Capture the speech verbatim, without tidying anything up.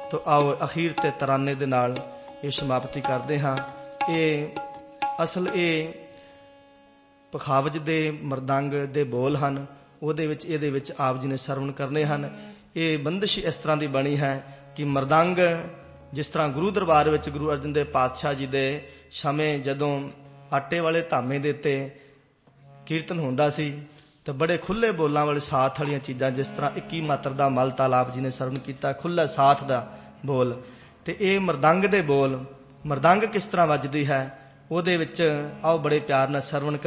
ਤੋ ਆਓ ਅਖੀਰ ਤੇ ਤਰਾਨੇ ਦੇ ਨਾਲ ਇਹ ਸਮਾਪਤੀ ਕਰਦੇ ਹਾਂ। ਇਹ ਅਸਲ ਇਹ ਪਖਾਵਜ ਦੇ ਮਰਦੰਗ ਦੇ ਬੋਲ ਹਨ, ਉਹਦੇ ਵਿੱਚ ਇਹਦੇ ਵਿੱਚ ਆਪ ਜੀ ਨੇ ਸਰਵਣ ਕਰਨੇ ਹਨ। ਇਹ ਬੰਦਿਸ਼ ਇਸ ਤਰ੍ਹਾਂ ਦੀ ਬਣੀ ਹੈ ਕਿ ਮਰਦੰਗ ਜਿਸ ਤਰ੍ਹਾਂ ਗੁਰੂ ਦਰਬਾਰ ਵਿੱਚ ਗੁਰੂ ਅਰਜਨ ਦੇਵ ਪਾਤਸ਼ਾਹ ਜੀ ਦੇ ਸਮੇਂ ਜਦੋਂ ਆਟੇ ਵਾਲੇ ਧਾਮੇ ਦੇ ਉੱਤੇ ਕੀਰਤਨ ਹੁੰਦਾ ਸੀ ਤਾਂ ਬੜੇ ਖੁੱਲੇ ਬੋਲਾਂ ਵਾਲੇ ਸਾਥ ਵਾਲੀਆਂ ਚੀਜ਼ਾਂ, ਜਿਸ ਤਰ੍ਹਾਂ ਇੱਕੀ ਮਾਤਰ ਦਾ ਮਲ ਤਾਲ ਆਪ ਜੀ ਨੇ ਸਰਵਣ ਕੀਤਾ, ਖੁੱਲਾ ਸਾਥ ਦਾ ਬੋਲ। ਤੇ ਇਹ ਮਰਦੰਗ ਦੇ ਬੋਲ, ਮਰਦੰਗ ਕਿਸ ਤਰ੍ਹਾਂ ਵੱਜਦੀ ਹੈ ਉਹਦੇ ਵਿੱਚ ਆਓ ਬੜੇ ਪਿਆਰ ਨਾਲ ਸਰਵਣ